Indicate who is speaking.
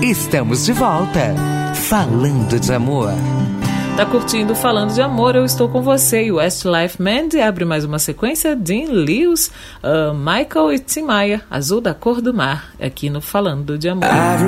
Speaker 1: Estamos de volta. Falando de amor.
Speaker 2: Tá curtindo Falando de Amor? Eu estou com você. E Westlife Mandy abre mais uma sequência. Dean Lewis, Michael e Tim Maia, Azul da Cor do Mar, aqui no Falando de Amor.